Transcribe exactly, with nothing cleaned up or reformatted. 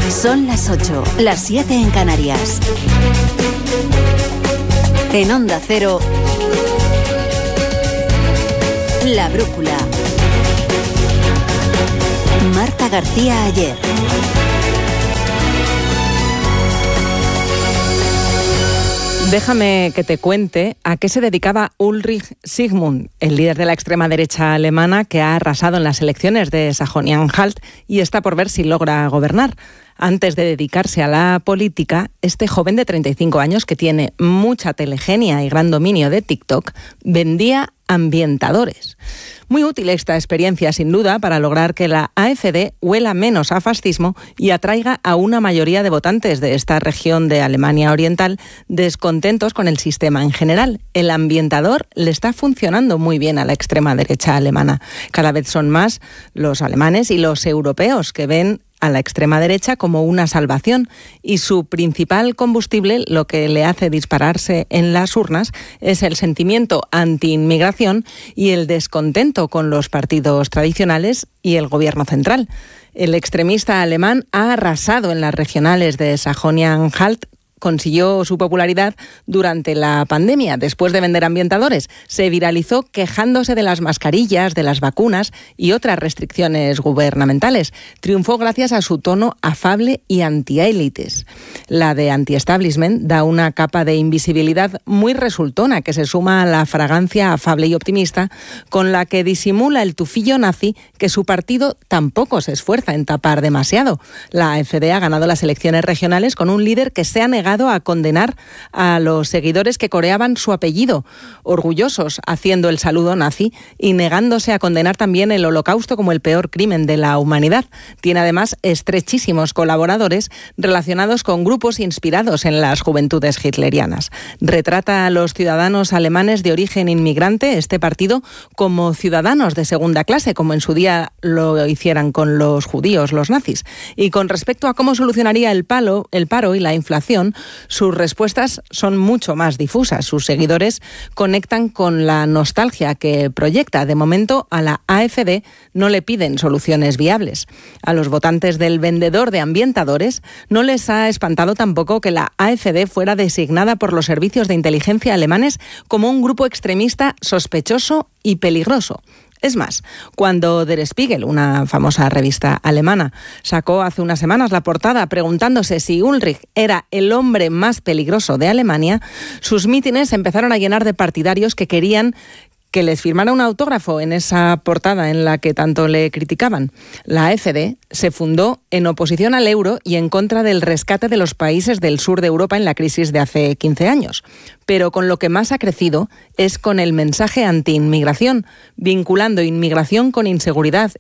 Son las ocho, las siete en Canarias. En Onda Cero, La Brújula. Marta García Ayer. Déjame que te cuente a qué se dedicaba Ulrich Zygmunt, el líder de la extrema derecha alemana que ha arrasado en las elecciones de Sajonia-Anhalt y está por ver si logra gobernar. Antes de dedicarse a la política, este joven de treinta y cinco años, que tiene mucha telegenia y gran dominio de TikTok, vendía ambientadores. Muy útil esta experiencia, sin duda, para lograr que la AfD huela menos a fascismo y atraiga a una mayoría de votantes de esta región de Alemania Oriental descontentos con el sistema en general. El ambientador le está funcionando muy bien a la extrema derecha alemana. Cada vez son más los alemanes y los europeos que ven a la extrema derecha como una salvación, y su principal combustible, lo que le hace dispararse en las urnas, es el sentimiento anti-inmigración y el descontento con los partidos tradicionales y el gobierno central. El extremista alemán ha arrasado en las regionales de Sajonia-Anhalt. Consiguió su popularidad durante la pandemia. Después de vender ambientadores, se viralizó quejándose de las mascarillas, de las vacunas y otras restricciones gubernamentales. Triunfó gracias a su tono afable y anti-élites. La de anti-establishment da una capa de invisibilidad muy resultona que se suma a la fragancia afable y optimista con la que disimula el tufillo nazi que su partido tampoco se esfuerza en tapar demasiado. La AfD ha ganado las elecciones regionales con un líder que se ha negado a condenar a los seguidores que coreaban su apellido, orgullosos haciendo el saludo nazi y negándose a condenar también el Holocausto como el peor crimen de la humanidad. Tiene además estrechísimos colaboradores relacionados con grupos inspirados en las juventudes hitlerianas. Retrata a los ciudadanos alemanes de origen inmigrante, este partido, como ciudadanos de segunda clase, como en su día lo hicieran con los judíos, los nazis. Y con respecto a cómo solucionaría el palo, el paro y la inflación, sus respuestas son mucho más difusas. Sus seguidores conectan con la nostalgia que proyecta. De momento, a la AfD no le piden soluciones viables. A los votantes del vendedor de ambientadores no les ha espantado tampoco que la AfD fuera designada por los servicios de inteligencia alemanes como un grupo extremista sospechoso y peligroso. Es más, cuando Der Spiegel, una famosa revista alemana, sacó hace unas semanas la portada preguntándose si Ulrich era el hombre más peligroso de Alemania, sus mítines empezaron a llenar de partidarios que querían que les firmara un autógrafo en esa portada en la que tanto le criticaban. La AfD se fundó en oposición al euro y en contra del rescate de los países del sur de Europa en la crisis de hace quince años. Pero con lo que más ha crecido es con el mensaje anti-inmigración, vinculando inmigración con inseguridad